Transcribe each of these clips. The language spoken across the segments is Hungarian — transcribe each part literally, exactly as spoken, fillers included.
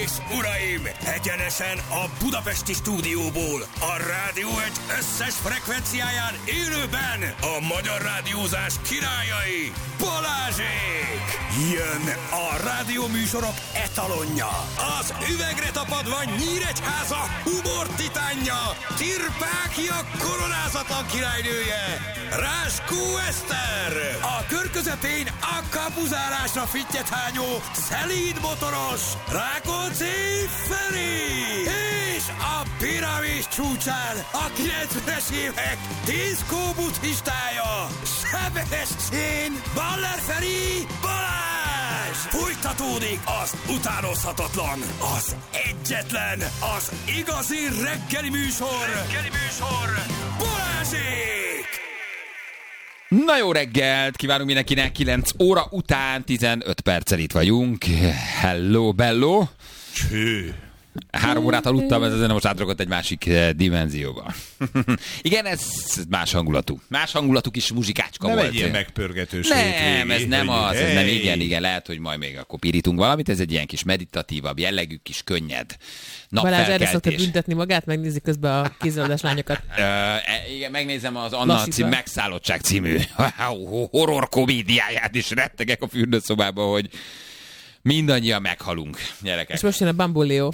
és uraim, egyenesen a budapesti stúdióból, a Rádió egy összes frekvenciáján élőben a magyar rádiózás királyai, Balázsék! Jön a rádióműsorok etalonja, az üvegre tapadva Nyíregyháza humor titánja, Tirpákia koronázatlan királynője, Ráskó Eszter, a kör közepén a kapuzárásra fittyethányó szelíd motoros Rákóczi Feri, és a piramis csúcsán a kilencvenes évek diszkó buddhistája, Sebestyén Baller Feri Balázs! Fújtatódik az utánozhatatlan, az egyetlen, az igazi reggeli műsor, reggeli műsor, Balázsék! Na jó reggelt, kívánunk mindenkinek, kilenc óra után tizenöt perccel itt vagyunk. Hello, bello. Cső. Három órát aludtam, ez azért most átragott egy másik dimenzióba. Igen, ez más hangulatú. Más hangulatú kis muzsikácska nem volt. Nem egy ilyen megpörgetős Nem, hétvégi, ez nem hogy az, hey. ez nem, igen, igen, lehet, hogy majd még akkor pirítunk valamit, ez egy ilyen kis meditatívabb, jellegű kis könnyed Balázs erre szokta napfelkeltés. büntetni magát, megnézi közben a kézilabdás lányokat. Ö, igen, megnézem az Anna cím, Megszállottság című horror komédiáját is, rettegek a fürdőszobában, hogy mindannyian meghalunk, gyerekek. És most jön a Bamboleo.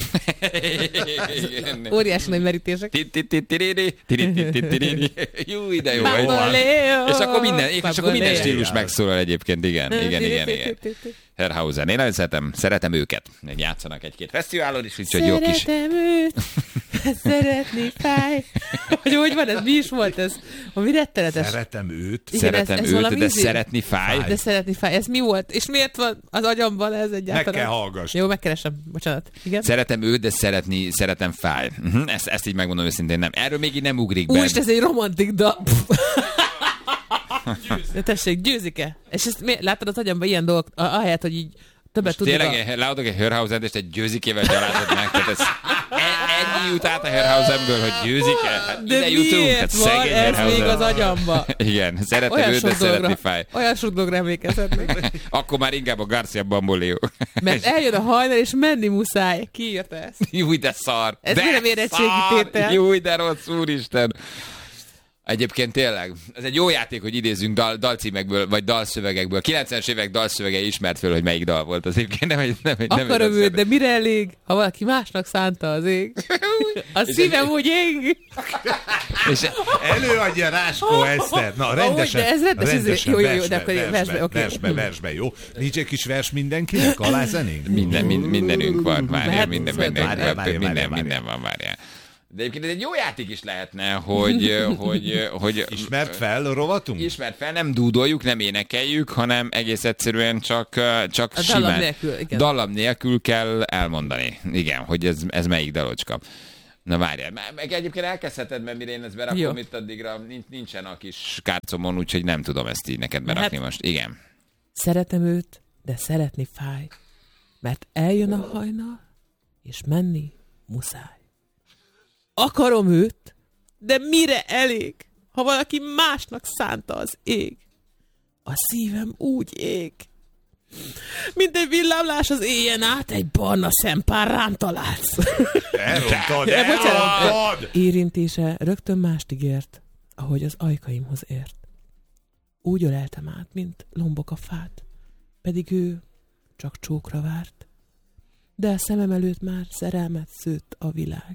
Óriási nagy merítések. Jó, de jó. Bamboleo! És akkor minden, és akkor minden stílus megszólal egyébként, igen, igen, igen, igen. Herrhausen. Én nagyon szeretem, szeretem őket. Játszanak egy-két fesztiválon is, úgyhogy jó kis... Szeretem őt, szeretni fáj. Hogy hogy van ez? Mi is volt ez? Ami rettenetes. Szeretem őt. Igen, Szeretem ez- ez őt, valami de izé- szeretni fáj. De szeretni fáj. Ez mi volt? És miért van az agyamban ez egyáltalán? Meg kell hallgass. Jó, megkeresem. Bocsánat. Igen? Szeretem őt, de szeretni, szeretem fáj. Uh-huh. Ezt, ezt így megmondom őszintén, nem. Erről még így nem ugrik be. Úristen, ez egy romantik dal. De tessék, győzike. És ezt mi, láttad az agyamban ilyen dolgok, ahelyett, hogy így többet tudjuk. Tényleg a... látok egy Hörhausent, és egy győzikével gyalázod meg. Tehát ez e- ennyi jut át a Hörhausenből, hogy győzike. Hát de ide jutunk. Hát miért van szegény ez Hörhausen. még az agyamba? Igen, szeretem Olyan őt, de sok szeretni dologra, fáj. olyan sok dologra emlékezhetnék. Akkor már inkább a Garcia Bamboleo. Mert eljön a hajnal, és menni muszáj. Ki írta ezt? Júj, de szar. Ez de mire érettségi szar. tétel? Júj, de rossz, úristen. Egyébként tényleg, ez egy jó játék, hogy idézzünk dal, dalcímekből, vagy dalszövegekből. kilencvenes évek dalszövegei ismert föl, hogy melyik dal volt az egyébként. Nem, nem, nem, nem Akarom őt, de mire elég, ha valaki másnak szánta az ég? A szívem úgy ég. És Előadja Ráskó Eszter. Na, rendesen. de ez rendes, rendesen jó, jó, jó, versbe, de akkor versbe, versbe, oké. versbe, versbe, jó? Nincs egy kis vers mindenkinek? Alázenénk? minden, minden, mindenünk van, várjál, Hát, minden, szóval minden, várjál, várjál, minden, várjál, minden van, várjál. De egyébként ez egy jó játék is lehetne, hogy... hogy, hogy Ismert fel a rovatunk? Ismert fel, nem dúdoljuk, nem énekeljük, hanem egész egyszerűen csak, csak A simán. dallam nélkül, igen. Dallam nélkül kell elmondani. Igen, hogy ez, ez melyik dalocska. Na várjál, meg egyébként elkezdheted, mert mire én ezt berakom, Jó. itt addigra nincsen a kis kárcomon, úgyhogy nem tudom ezt így neked berakni Hát- most. Igen. Szeretem őt, de szeretni fáj. Mert eljön a hajnal, és menni muszáj. Akarom őt, de mire elég, ha valaki másnak szánta az ég? A szívem úgy ég, mint egy villámlás az éjjel át, egy barna szempár rám találsz. Elrontad, De bocsánat, elrontad! érintése rögtön mást ígért, ahogy az ajkaimhoz ért. Úgy öleltem át, mint lombok a fát, pedig ő csak csókra várt. De a szemem előtt már szerelmet szőtt a világ.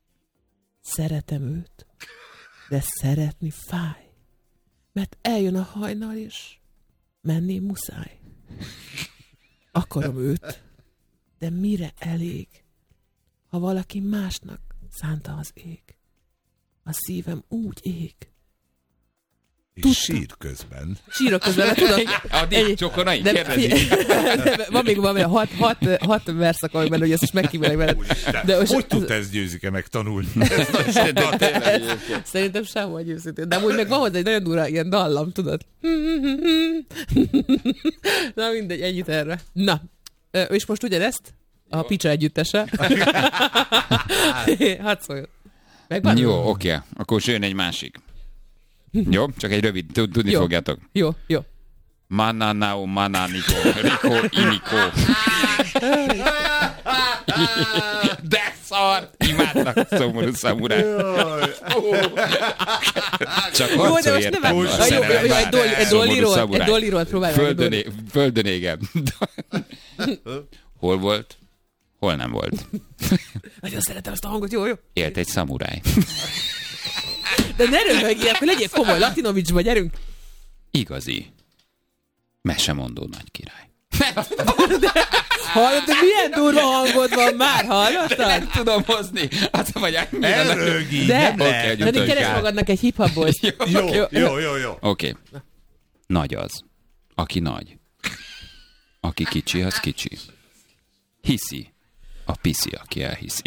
Szeretem őt, de szeretni fáj, mert eljön a hajnal, és menni muszáj. Akarom őt, de mire elég, ha valaki másnak szánta az ég? A szívem úgy ég. És sír közben. Sírok közben, mert tudom. Addig csokonai, de- kérdezik. de van még valami hat, hat, hat verszak, amiben, hogy ezt is megkímélek veled. Úristen, De most- hogy tudta ezt Győzike megtanulni? De tényleg egyébként. Szerintem sehol őszintén. De amúgy meg van hozzá egy nagyon durva ilyen dallam, tudod? Na mindegy, ennyit erre. Na, ö, és most ugyanezt? A Picsa együttese. Hadd szóljon. Megvan? Jó, oké. Akkor jön egy másik. Jó? Csak egy rövid, tud- tudni Jó. fogjátok. Jó, jó. Mananao mananiko, Riko iniko. De szar! Imádnak szomorú szamuráj. Csak Jó, de most harcolj nem értem. jó, jó, jó, egy dolli- egy dolliról, egy dolliról próbálj meg. Földön, é- földön égem. Hol volt? Hol nem volt? Nagyon szeretem ezt a hangot, jó, jó. Élt egy szamuráj. De ne röhögjél, akkor legyél komoly, Latinovicsba, gyerünk. Igazi. Mesemondó nagy király. Hallod, de milyen durva hangod van már, hallottad? Nem tudom hozni. Az vagy annyira Elrögi, De, nem Oké, lehet. de Utönkál. keres magadnak egy hip-hop boys. Jó, jó, jó, jó. Oké. Nagy az, aki nagy. Aki kicsi, az kicsi. Hiszi. A piszi, aki elhiszi.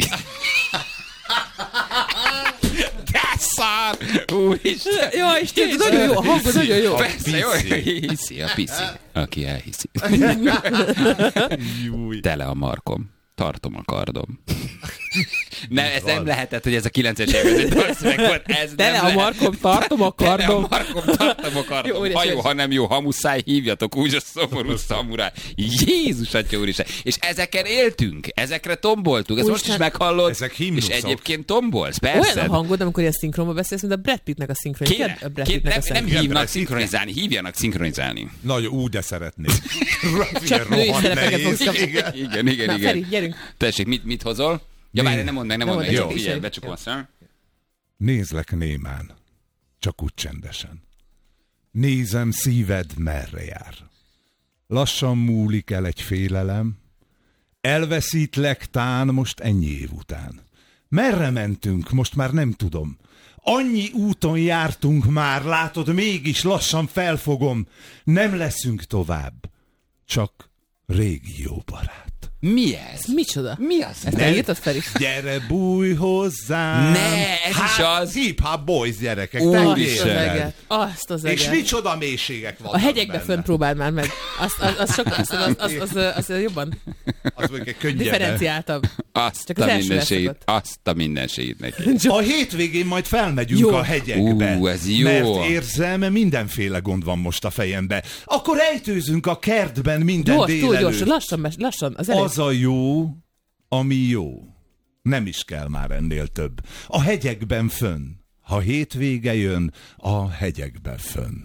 De szar! Úristen! Jó, Isten, nagyon jó, a hangod nagyon jó. Persze, jó, hiszi a piszi, aki elhiszi. Tele a markom. Tartom a kardom. Nem, ez nem lehetett, hogy ez a kilences évek dalszöveg volt. Ez Tele nem a lehet. markom, tartom a Tele a kardom. markom, tartom a kardom. Jó, Ha édes, jó, édes. ha nem jó, ha muszáj, hívjatok úgy a szomorú szamuráj. Jézus Atya Úristen. És ezeken éltünk, ezekre tomboltunk. Ez most is Úristen. meghallod. Ezek És himnuszok. egyébként tombolsz, persze. Olyan a hangod, amikor ilyen szinkronba beszélsz, mint a Brad Pittnek a szinkronja. Kéne, A Brad kéne, Pittnek nem, a nem szinkronja. hívnak Brad szinkronizálni, hívjanak szinkronizálni. Nagyon, úgy, de szeretnék. Csak női Rohadt szerepeket nehéz. fogsz kapni. Igen. Igen, igen, Na, igen. Feri, gyerünk. Tessék, mit, mit hozol? Ja, Mi? várj, nem mondd meg, nem mondd meg. mondd Jó, meg, figyelj, jó. becsukom a szem. Nézlek némán, csak úgy csendesen. Nézem, szíved merre jár. Lassan múlik el egy félelem, elveszítlek tán most ennyi év után. Merre mentünk, most már nem tudom. Annyi úton jártunk már, látod, mégis lassan felfogom. Nem leszünk tovább, csak régi jó barát. Mi ez? Micsoda? Mi az? Ezt te írtad, Feri? Gyere, bújj hozzám! Ne, ez is az. Hip-hop boys, gyerekek, Ó, te Azt az Isten. képzeld. eget. Azt az És eget. micsoda mélységek vannak A hegyekbe benne. fönn próbáld már meg. Azt, az, az, sokkal, az, az, az, az, az, az jobban Az mondjuk egy könnyebben. differenciáltabb. Azt Csak a az első mindenségét, leszokott. azt a mindenségét neki. A hétvégén majd felmegyünk Jó. a hegyekbe. Ú, ez jó. Mert érzem, mindenféle gond van most a fejembe. Akkor ejtőzünk a kertben minden Gyors, túl gyors, délelőtt. lassan, mes- lassan, az elég. Az a jó, ami jó. Nem is kell már ennél több. A hegyekben fönn. Ha hétvége jön, a hegyekben fönn.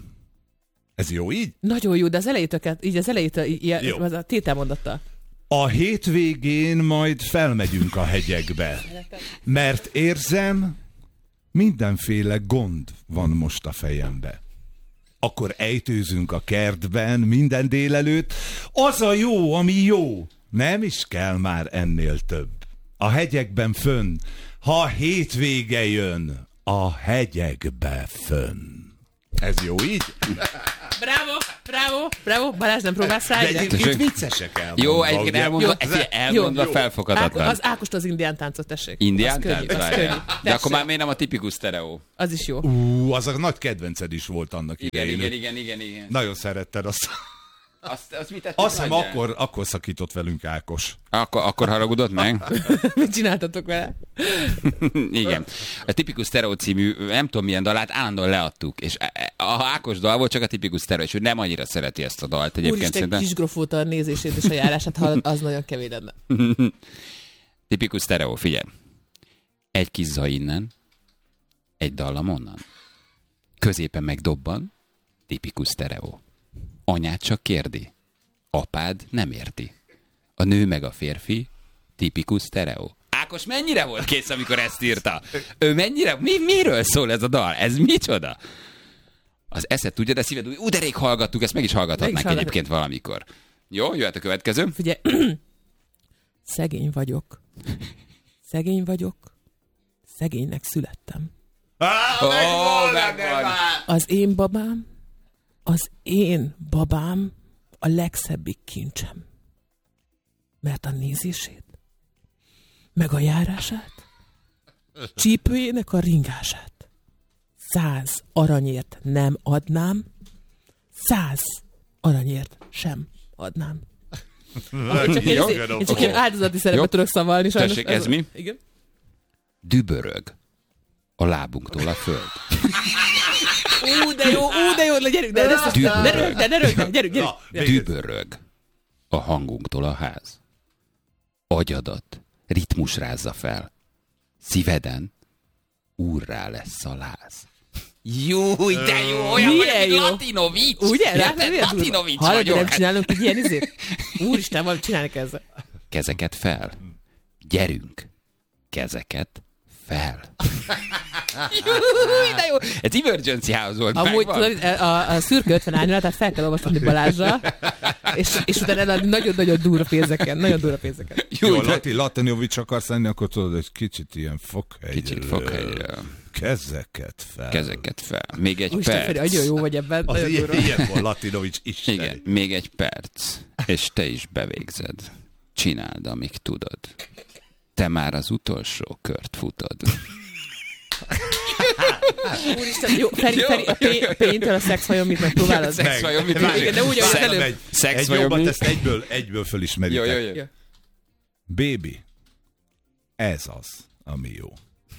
Ez jó így? Nagyon jó, de az elejétől, így az elejétől, ilyen, Jó. az a tételmondattal. A hétvégén majd felmegyünk a hegyekbe. Mert érzem, mindenféle gond van most a fejembe. Akkor ejtőzünk a kertben minden délelőtt. Az a jó, ami jó. Nem is kell már ennél több. A hegyekben fönn. Ha a hétvége jön, a hegyekbe fönn. Ez jó így? Bravo, bravo, bravo. Balázs, nem próbálsz rá De ide? egyébként viccesek elmondva. Jó, egyébként ugye? elmondva, Jó. egy- elmondva Jó. Áko, felfoghatatlan. az Ákost az indián táncot, tessék. Indián Az könnyű, tánc? az Várjál. könnyű. De Tessék. akkor már miért nem a tipikus sztereó? Az is jó. Ú, az a nagy kedvenced is volt annak Igen, idején. igen, igen, igen, igen. Nagyon szeretted azt. Azt, azt mit tettük Azt hiszem, nagyján? akkor, akkor szakított velünk Ákos. Akkor, akkor haragudott meg? Mit csináltatok vele? Igen. A tipikus sztereó című, nem tudom milyen dalát, állandóan leadtuk. És a Ákos dal volt, csak a tipikus sztereó, és ő nem annyira szereti ezt a dalt. Egyébként Úristen, szerintem. kis grofóta a nézését és a járását hallod, az nagyon kevés lenne. Tipikus sztereó, figyelj. Egy kis za innen, egy dallam onnan. Középen megdobban, tipikus sztereó. Anyád csak kérdi, apád nem érti. A nő meg a férfi, tipikus sztereó. Ákos mennyire volt kész, amikor ezt írta? Ő mennyire, mi, miről szól ez a dal? Ez micsoda? Az eszed tudja, de szíved úgy, ú, de rég hallgattuk, ezt meg is hallgathatnánk Meg is hallgatjuk. egyébként valamikor. Jó, jöhet a következő. Figyelj, szegény vagyok. Szegény vagyok. Szegénynek születtem. Ó, megvan. Az én babám, az én babám a legszebbik kincsem. Mert a nézését, meg a járását, csípőjének a ringását száz aranyért nem adnám, száz aranyért sem adnám. Én csak, Jó, én, jó, én csak oké. ilyen áldozati szerepet Jó. tudok szavalni. Sajnos Tessék, ez mi? Igen. Dübörög a lábunktól a föld. Ú, de jó, ú, de jó, le, gyerünk, de, de, de, Dübörög. ne rögd, ne rögd, gyerünk, gyerünk. Na, Dübörög a hangunktól a ház. Agyadat ritmus rázza fel. Szíveden úrrá lesz a láz. Jó, de jó, olyan vagy, mint Latinovics. Ugye? Érted? Latinovics Hallod, vagyok. nem csinálunk egy ilyen izét? Úristen, valamit csinálni ezzel. Kezeket fel. Gyerünk. Kezeket fel. Jó, de jó. Ez Emergency House volt. Amúgy tudod, a, a szürke ötven árnyalat, tehát fel kell olvasni Balázsra, és, és utána eladni nagyon-nagyon durva pénzeken. Nagyon durva pénzeken. Jó, Jó Lati, Latinovics akarsz lenni, akkor tudod, hogy kicsit ilyen fokhegyről. Kicsit fokhegyről. Kezeket fel. Kezeket fel. Még egy Úristen, perc. Feri, nagyon jó vagy ebben. Az nagyon ilyen, durva. ilyen volt, Latinovics Isten. Igen, még egy perc. És te is bevégzed. Csináld, amíg tudod. Te már az utolsó kört futod. Úristen, jó, Feri, Feri, a P- P-től a szexvajon mit megpróbálod? A szexvajon mit? Igen, de úgy, ahogy az előbb. Egy, Szex egy vajon jobbat, mi? ezt egyből, egyből fölismeritek. Jó, jó, jó. Baby, ez az, ami jó.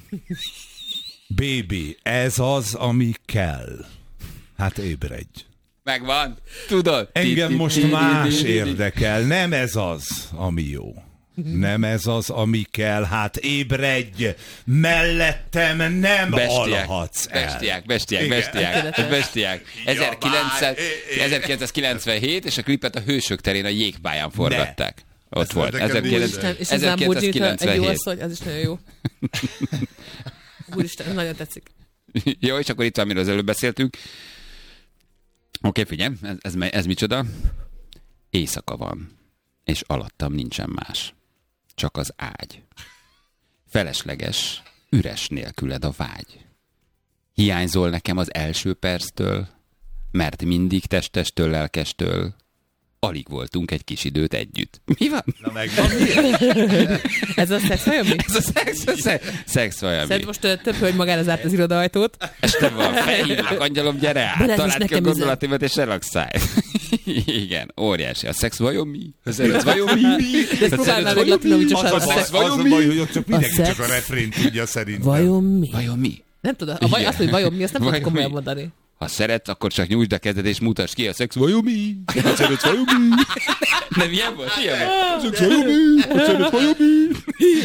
Baby, ez az, ami kell. Hát ébredj. Megvan. Tudod? Engem most más érdekel. Nem ez az, ami jó. Nem ez az, ami kell. Hát ébredj. Mellettem nem alhatsz el. Bestiák, bestiák, Igen. bestiák, bestiák. ezerkilencszázkilencvenhét, és a klipet a Hősök terén a jégpályán forgatták. Ott Ez volt. nekem Úristen, és az Lamborghini egy jó ezerkilencszázkilencvenhét. asszony, az is nagyon jó. Úristen, nagyon tetszik. Jó, és akkor itt van, amiről az előbb beszéltünk. Oké, figyelj, ez, ez, ez micsoda? Éjszaka van, és alattam nincsen más. Csak az ágy. Felesleges, üres nélküled a vágy. Hiányzol nekem az első perctől, mert mindig testestől, lelkestől alig voltunk egy kis időt együtt. Mi van? Na megvan. Ez a szexvajon mi? Ez a szex, a szex, szex valami. Szerint most ö, több hölgy magára zárt az irodaajtót. Este van, felhívlak, angyalom, gyere át, Balázs, találd ki a nekem gondolatimat, és relaxálj. Igen, óriási. A szex vajon mi? A szex vajon mi? De ezt próbálnál egy Latinovicsosan. Az, A az, szex az, vajon a mi? baj, hogy ott csak mindenki A csak a szex- refrént tudja szerintem. Vajon mi? Vajon mi? Nem tudod, a vaj, azt, hogy vajon mi, azt nem tudod Vajon komolyan mi? mondani. Ha szeret, akkor csak nyújtsd a kezed és mutasd ki a szex vajon mi? Ha szeret, vajon mi? Nem ilyen volt? Ilyen volt. Szex vajon mi? Ha szeret, vajon mi?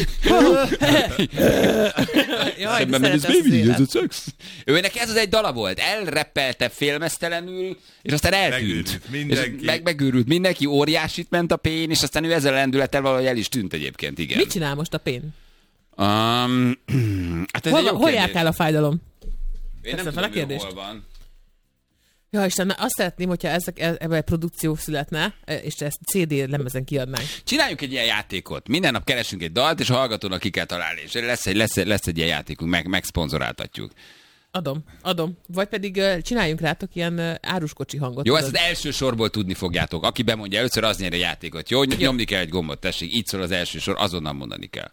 Jaj, Szemben de megy, ez szeretem ezt az baby, ez élet. a szex. Ő neki ez az egy dala volt. Elreppelte félmeztelenül, és aztán eltűnt. Megőrült mindenki. És meg, megőrült mindenki, óriásit ment a pén, és aztán ő ezzel a lendülettel valahogy el is tűnt egyébként, igen. Mit csinál most a pén? Um, hát ez Hol, egy jó hol kérdés. járkál a fájdalom? Én nem Teszem fel a tudom, ő kérdést? hol van. Ja, Isten, azt szeretném, hogyha ezek, ebben egy produkció születne, és ezt cé dé lemezen kiadnánk. Csináljunk egy ilyen játékot. Minden nap keresünk egy dalt, és a hallgatónak ki kell találni. És lesz egy, lesz, egy- lesz egy ilyen játékunk, meg, megszponzoráltatjuk. Adom, adom. Vagy pedig uh, csináljunk rátok ilyen uh, áruskocsi hangot. Jó, tudod. ezt az első sorból tudni fogjátok. Aki bemondja először, az nyer a játékot. Jó, nyomni kell egy gombot, tessék. Így szól az első sor, azonnal mondani kell.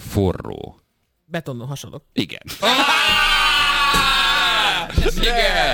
Forró. Betonnon hasadok. Igen. Igen.